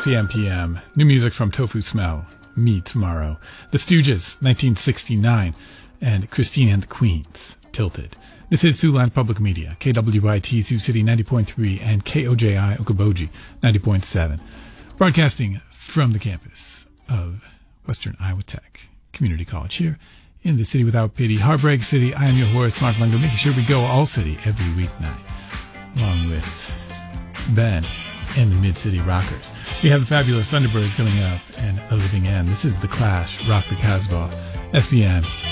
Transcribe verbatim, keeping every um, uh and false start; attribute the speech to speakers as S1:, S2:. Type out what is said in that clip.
S1: P M P M. New music from Tofu Smell, Me Tomorrow. The Stooges, nineteen sixty-nine. And Christine and the Queens, Tilted. This is Siouxland Public Media, K W I T Sioux City ninety point three and K O J I Okoboji ninety point seven. Broadcasting from the campus of Western Iowa Tech Community College here in the city without pity, Heartbreak City. I am your Horace Mark Lungo, making sure we go all city every weeknight, along with Ben and the Mid-City Rockers. We have the fabulous Thunderbirds coming up and The Living End. This is The Clash, Rock the Casbah, S B N